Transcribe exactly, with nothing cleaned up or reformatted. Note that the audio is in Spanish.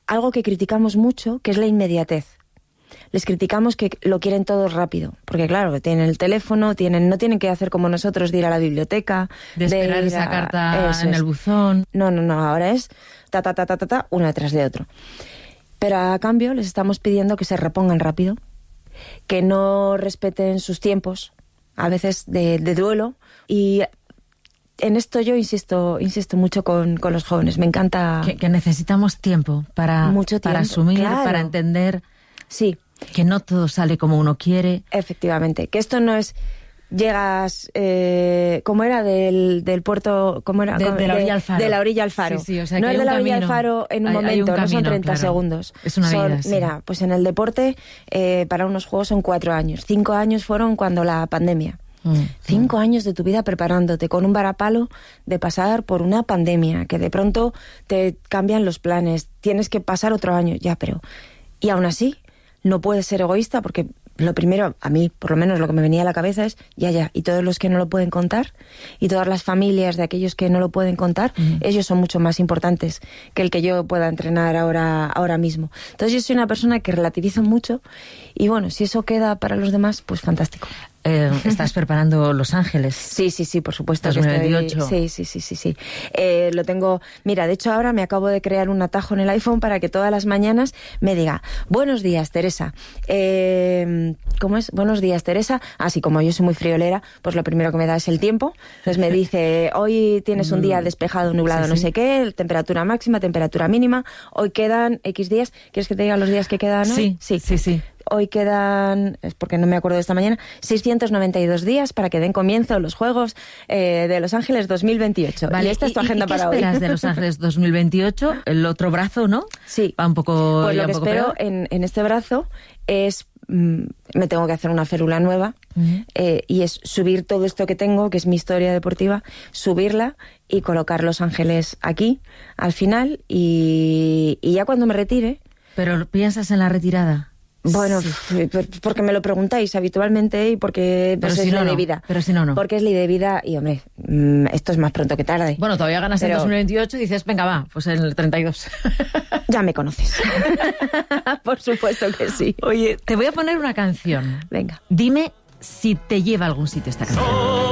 algo que criticamos mucho, que es la inmediatez. Les criticamos que lo quieren todo rápido, porque claro, tienen el teléfono, tienen, no tienen que hacer como nosotros de ir a la biblioteca, de esperar de esa a, carta en es. el buzón. No, no, no, ahora es ta, ta, ta, ta, ta, ta, uno detrás de otro. Pero a cambio les estamos pidiendo que se repongan rápido, que no respeten sus tiempos, a veces de, de duelo, y en esto yo insisto insisto mucho con, con los jóvenes. Me encanta... Que, que necesitamos tiempo para, Mucho tiempo, para asumir, claro. para entender Sí. que no todo sale como uno quiere. Efectivamente, que esto no es... Llegas, eh, ¿cómo era? Del, del puerto, ¿cómo era? De, de la orilla al faro. De la orilla al faro. Sí, sí, o sea, no que es hay de un la orilla camino. al faro en un Hay- hay momento, un no son camino, treinta claro. segundos. Es una Son- vida, sí. Mira, pues en el deporte, eh, para unos juegos son cuatro años. Cinco años fueron cuando la pandemia. Mm. Cinco años de tu vida preparándote con un varapalo de pasar por una pandemia, que de pronto te cambian los planes, tienes que pasar otro año, ya, pero... Y aún así, no puedes ser egoísta porque... Lo primero, a mí, por lo menos lo que me venía a la cabeza es, ya, ya, y todos los que no lo pueden contar, y todas las familias de aquellos que no lo pueden contar, mm. ellos son mucho más importantes que el que yo pueda entrenar ahora, ahora mismo. Entonces yo soy una persona que relativizo mucho, y bueno, si eso queda para los demás, pues fantástico. Eh, ¿Estás preparando Los Ángeles? Sí, sí, sí, por supuesto. dos mil veintiocho. Sí, sí, sí, sí, sí. Eh, lo tengo... Mira, de hecho ahora me acabo de crear un atajo en el iPhone para que todas las mañanas me diga, buenos días, Teresa. Eh, ¿Cómo es? Buenos días, Teresa. Así como yo soy muy friolera, pues lo primero que me da es el tiempo. Entonces me dice, hoy tienes un día despejado, nublado, sí, no sí. sé qué, temperatura máxima, temperatura mínima, hoy quedan X días. ¿Quieres que te diga los días que quedan hoy? Sí, sí, sí, sí. Hoy quedan, es porque no me acuerdo de esta mañana, seiscientos noventa y dos días para que den comienzo los Juegos eh, de Los Ángeles dos mil veintiocho. Vale, y esta es tu agenda ¿y, y para qué hoy. esperas de Los Ángeles dos mil veintiocho? El otro brazo, ¿no? Sí. Va un poco... Pues lo que un poco espero peor. en, en este brazo es... Mmm, me tengo que hacer una férula nueva uh-huh. eh, y es subir todo esto que tengo, que es mi historia deportiva, subirla y colocar Los Ángeles aquí, al final, y, y ya cuando me retire... ¿Pero piensas en la retirada? Bueno, sí. porque me lo preguntáis habitualmente y porque pues, pero es si no, ley no. de vida. Pero si no, no. Porque es ley de vida y, hombre, esto es más pronto que tarde. Bueno, todavía ganas pero... en dos mil veintiocho y dices, venga, va, pues en el treinta y dos. Ya me conoces. Por supuesto que sí. Oye, te voy a poner una canción. Venga. Dime si te lleva a algún sitio esta canción.